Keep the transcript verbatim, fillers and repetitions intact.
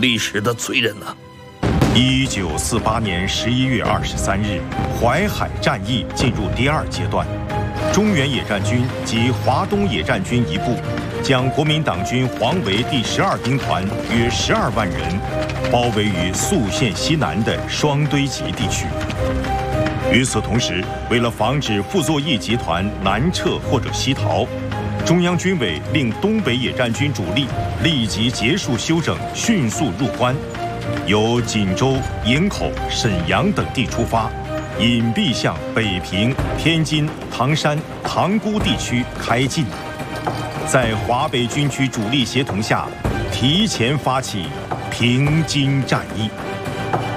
历史的罪人呐、啊。 一九四八年十一月二十三日，淮海战役进入第二阶段，中原野战军及华东野战军一部，将国民党军黄维第十二兵团约十二万人，包围于宿县西南的双堆集地区。与此同时，为了防止傅作义集团南撤或者西逃，中央军委令东北野战军主力立即结束休整，迅速入关。由锦州、营口、沈阳等地出发，隐蔽向北平、天津、唐山、塘沽地区开进，在华北军区主力协同下，提前发起平津战役。